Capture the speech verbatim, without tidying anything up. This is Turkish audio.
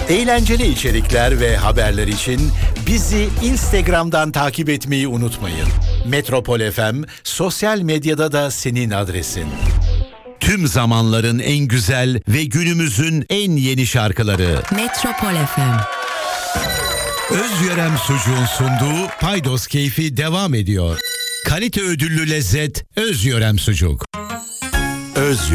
Eğlenceli içerikler ve haberler için bizi Instagram'dan takip etmeyi unutmayın. Metropol F M sosyal medyada da senin adresin. Tüm zamanların en güzel ve günümüzün en yeni şarkıları. Metropol F M. Özyörem Sucuğun sunduğu Paydos Keyfi devam ediyor. Kalite ödüllü lezzet Özyörem Sucuk. Özyörem.